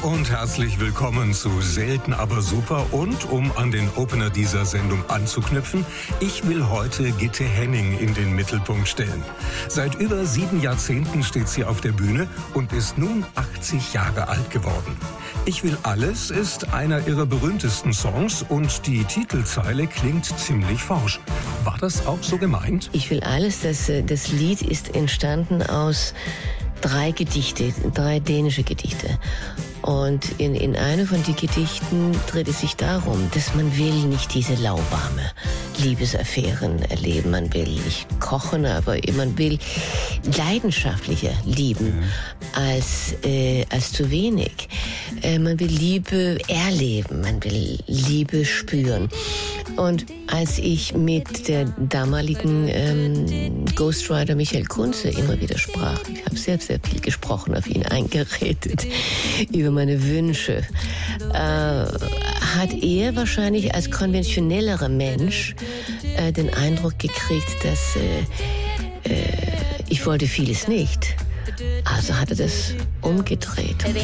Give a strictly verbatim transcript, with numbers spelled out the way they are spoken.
und herzlich willkommen zu Selten aber super. Und um an den Opener dieser Sendung anzuknüpfen, ich will heute Gitte Henning in den Mittelpunkt stellen. Seit über sieben Jahrzehnten steht sie auf der Bühne und ist nun achtzig Jahre alt geworden. Ich will alles ist einer ihrer berühmtesten Songs und die Titelzeile klingt ziemlich forsch. War das auch so gemeint? Ich will alles, das, das Lied ist entstanden aus drei Gedichte, drei dänische Gedichte. Und in, in einem von den Gedichten dreht es sich darum, dass man will nicht diese lauwarme Liebesaffären erleben. Man will nicht kochen, aber man will leidenschaftlicher lieben als, äh, als zu wenig. Äh, man will Liebe erleben, man will Liebe spüren. Und als ich mit der damaligen ähm, Ghostwriter Michael Kunze immer wieder sprach, ich habe sehr, sehr viel gesprochen, auf ihn eingeredet, über meine Wünsche, äh, hat er wahrscheinlich als konventionellerer Mensch äh, den Eindruck gekriegt, dass äh, äh, ich wollte vieles nicht. Also hat er das umgedreht. Vi